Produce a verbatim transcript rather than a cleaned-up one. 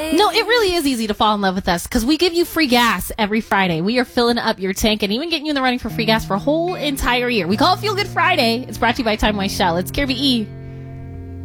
No, it really is easy to fall in love with us because we give you free gas every Friday. We are filling up your tank and even getting you in the running for free gas for a whole entire year. We call it Feel Good Friday. It's brought to you by Time Wise Shell. It's Care B E.